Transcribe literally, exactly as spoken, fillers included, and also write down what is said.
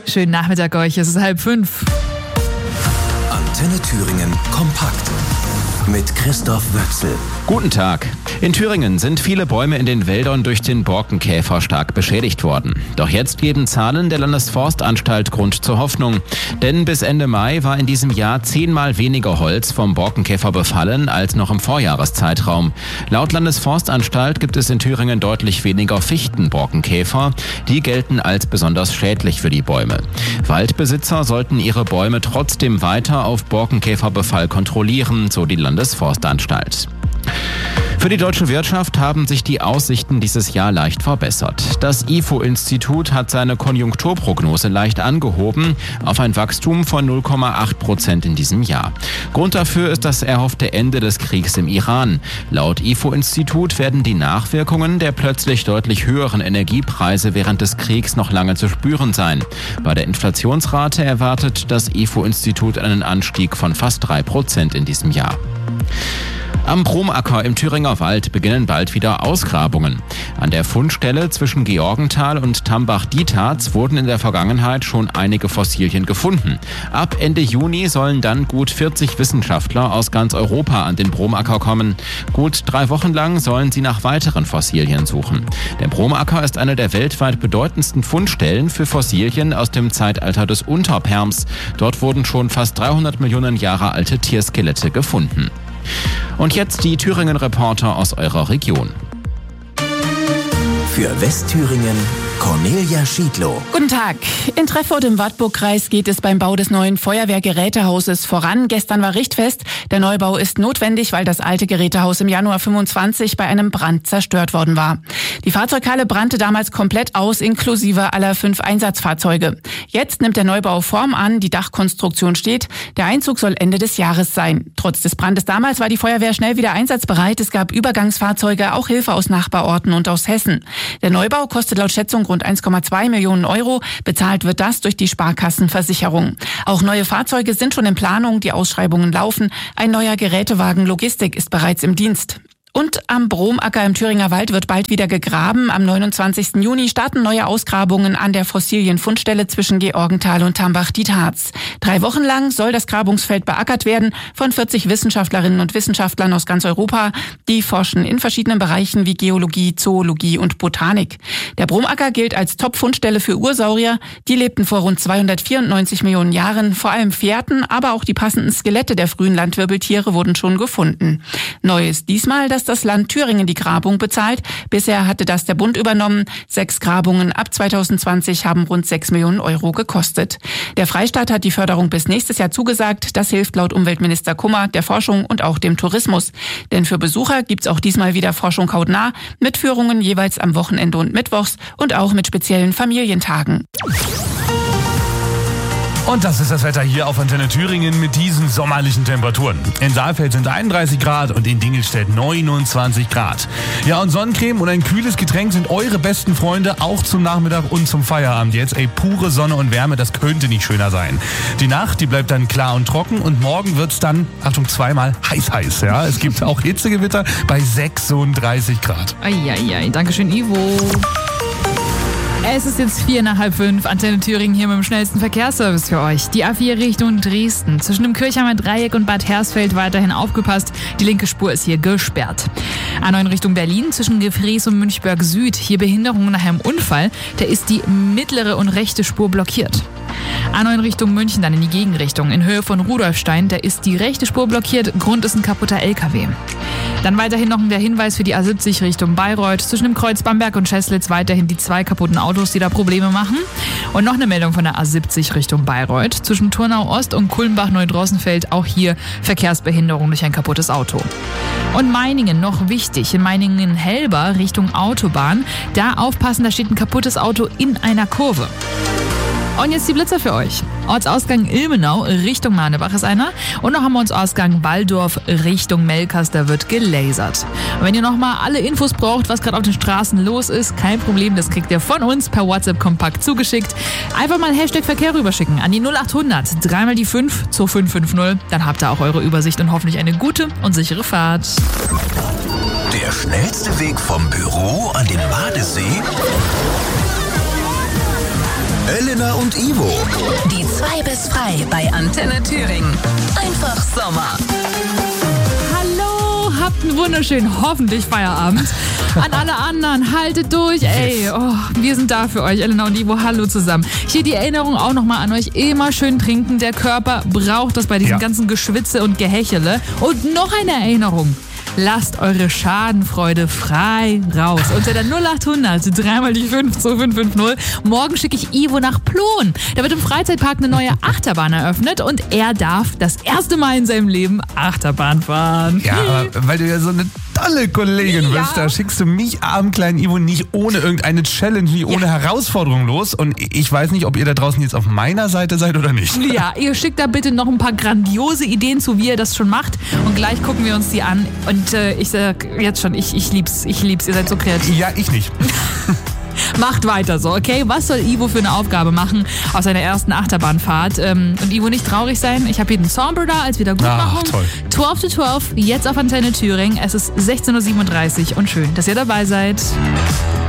Schönen Nachmittag euch, es ist halb fünf. Antenne Thüringen kompakt mit Christoph Wöchsel. Guten Tag. In Thüringen sind viele Bäume in den Wäldern durch den Borkenkäfer stark beschädigt worden. Doch jetzt geben Zahlen der Landesforstanstalt Grund zur Hoffnung. Denn bis Ende Mai war in diesem Jahr zehnmal weniger Holz vom Borkenkäfer befallen als noch im Vorjahreszeitraum. Laut Landesforstanstalt gibt es in Thüringen deutlich weniger Fichtenborkenkäfer. Die gelten als besonders schädlich für die Bäume. Waldbesitzer sollten ihre Bäume trotzdem weiter auf Borkenkäferbefall kontrollieren, so die Landesforstanstalt. Für die deutsche Wirtschaft haben sich die Aussichten dieses Jahr leicht verbessert. Das I F O-Institut hat seine Konjunkturprognose leicht angehoben auf ein Wachstum von null Komma acht Prozent in diesem Jahr. Grund dafür ist das erhoffte Ende des Kriegs im Iran. Laut I F O-Institut werden die Nachwirkungen der plötzlich deutlich höheren Energiepreise während des Kriegs noch lange zu spüren sein. Bei der Inflationsrate erwartet das I F O-Institut einen Anstieg von fast drei Prozent in diesem Jahr. Am Bromacker im Thüringer Wald beginnen bald wieder Ausgrabungen. An der Fundstelle zwischen Georgenthal und Tambach-Dietharz wurden in der Vergangenheit schon einige Fossilien gefunden. Ab Ende Juni sollen dann gut vierzig Wissenschaftler aus ganz Europa an den Bromacker kommen. Gut drei Wochen lang sollen sie nach weiteren Fossilien suchen. Der Bromacker ist eine der weltweit bedeutendsten Fundstellen für Fossilien aus dem Zeitalter des Unterperms. Dort wurden schon fast dreihundert Millionen Jahre alte Tierskelette gefunden. Und jetzt die Thüringen-Reporter aus eurer Region. Für Westthüringen Cornelia Schiedlow. Guten Tag. In Treffurt im Wartburgkreis geht es beim Bau des neuen Feuerwehrgerätehauses voran. Gestern war Richtfest. Der Neubau ist notwendig, weil das alte Gerätehaus im Januar fünfundzwanzig bei einem Brand zerstört worden war. Die Fahrzeughalle brannte damals komplett aus, inklusive aller fünf Einsatzfahrzeuge. Jetzt nimmt der Neubau Form an, die Dachkonstruktion steht. Der Einzug soll Ende des Jahres sein. Trotz des Brandes damals war die Feuerwehr schnell wieder einsatzbereit. Es gab Übergangsfahrzeuge, auch Hilfe aus Nachbarorten und aus Hessen. Der Neubau kostet laut Schätzung rund eins Komma zwei Millionen Euro. Bezahlt wird das durch die Sparkassenversicherung. Auch neue Fahrzeuge sind schon in Planung, die Ausschreibungen laufen. Ein neuer Gerätewagen Logistik ist bereits im Dienst. Und am Bromacker im Thüringer Wald wird bald wieder gegraben. Am neunundzwanzigsten Juni starten neue Ausgrabungen an der Fossilienfundstelle zwischen Georgenthal und Tambach-Dietharz. Drei Wochen lang soll das Grabungsfeld beackert werden von vierzig Wissenschaftlerinnen und Wissenschaftlern aus ganz Europa. Die forschen in verschiedenen Bereichen wie Geologie, Zoologie und Botanik. Der Bromacker gilt als Top-Fundstelle für Ursaurier. Die lebten vor rund zweihundertvierundneunzig Millionen Jahren. Vor allem Fährten, aber auch die passenden Skelette der frühen Landwirbeltiere wurden schon gefunden. Neu ist diesmal, dass das Land Thüringen die Grabung bezahlt. Bisher hatte das der Bund übernommen. Sechs Grabungen ab zweitausendzwanzig haben rund sechs Millionen Euro gekostet. Der Freistaat hat die Förderung bis nächstes Jahr zugesagt. Das hilft laut Umweltminister Kummer der Forschung und auch dem Tourismus. Denn für Besucher gibt's auch diesmal wieder Forschung hautnah mit Führungen jeweils am Wochenende und Mittwochs und auch mit speziellen Familientagen. Und das ist das Wetter hier auf Antenne Thüringen mit diesen sommerlichen Temperaturen. In Saalfeld sind einunddreißig Grad und in Dingelstedt neunundzwanzig Grad. Ja, und Sonnencreme und ein kühles Getränk sind eure besten Freunde, auch zum Nachmittag und zum Feierabend jetzt. Ey, pure Sonne und Wärme, das könnte nicht schöner sein. Die Nacht, die bleibt dann klar und trocken und morgen wird's dann, Achtung, zweimal heiß heiß. Ja, es gibt auch Hitzegewitter bei sechsunddreißig Grad. Eieiei, Dankeschön, Ivo. Es ist jetzt vier nach halb fünf. Antenne Thüringen hier mit dem schnellsten Verkehrsservice für euch. Die A vier Richtung Dresden. Zwischen dem Kirchheimer Dreieck und Bad Hersfeld weiterhin aufgepasst. Die linke Spur ist hier gesperrt. A neun Richtung Berlin. Zwischen Gefrees und Münchberg Süd. Hier Behinderung nach einem Unfall. Da ist die mittlere und rechte Spur blockiert. A neun Richtung München, dann in die Gegenrichtung. In Höhe von Rudolfstein, da ist die rechte Spur blockiert. Grund ist ein kaputter L K W. Dann weiterhin noch der Hinweis für die A siebzig Richtung Bayreuth. Zwischen dem Kreuz Bamberg und Scheßlitz weiterhin die zwei kaputten Autos, die da Probleme machen. Und noch eine Meldung von der A siebzig Richtung Bayreuth. Zwischen Turnau Ost und Kulmbach-Neudrossenfeld auch hier Verkehrsbehinderung durch ein kaputtes Auto. Und Meiningen, noch wichtig, in Meiningen-Helber Richtung Autobahn. Da aufpassen, da steht ein kaputtes Auto in einer Kurve. Und jetzt die Blitzer für euch. Ortsausgang Ilmenau Richtung Mahnebach ist einer. Und noch haben wir uns Ausgang Walldorf Richtung Melkers, da wird gelasert. Und wenn ihr nochmal alle Infos braucht, was gerade auf den Straßen los ist, kein Problem, das kriegt ihr von uns per WhatsApp kompakt zugeschickt. Einfach mal Hashtag Verkehr rüberschicken an die null achthundert, dreimal die fünf zu fünf fünf null. Dann habt ihr auch eure Übersicht und hoffentlich eine gute und sichere Fahrt. Der schnellste Weg vom Büro an den Badesee Elena und Ivo. Die zwei bis frei bei Antenne Thüringen. Einfach Sommer. Hallo, habt einen wunderschönen, hoffentlich Feierabend. An alle anderen, haltet durch, ey. Oh, wir sind da für euch, Elena und Ivo, hallo zusammen. Hier die Erinnerung auch nochmal an euch, immer schön trinken. Der Körper braucht das bei diesem Ja. ganzen Geschwitze und Gehechele. Und noch eine Erinnerung. Lasst eure Schadenfreude frei raus. Unter der null acht hundert, dreimal die fünf zwei fünf fünf null. Morgen schicke ich Ivo nach Plon. Da wird im Freizeitpark eine neue Achterbahn eröffnet und er darf das erste Mal in seinem Leben Achterbahn fahren. Ja, aber weil du ja so eine tolle Kollegin Ja. bist, da schickst du mich, armen kleinen Ivo, nicht ohne irgendeine Challenge, wie ohne Herausforderung los. Und ich weiß nicht, ob ihr da draußen jetzt auf meiner Seite seid oder nicht. Ja, ihr schickt da bitte noch ein paar grandiose Ideen zu, wie ihr das schon macht. Und gleich gucken wir uns die an. Und äh, ich sag jetzt schon, ich, ich lieb's, ich lieb's. Ihr seid so kreativ. Ja, ich nicht. Macht weiter so, okay? Was soll Ivo für eine Aufgabe machen aus seiner ersten Achterbahnfahrt? Ähm, und Ivo, nicht traurig sein. Ich habe hier den Somber da als Wiedergutmachung. Ach, toll. zwölf zu zwölf, jetzt auf Antenne Thüringen. Es ist sechzehn Uhr siebenunddreißig und schön, dass ihr dabei seid.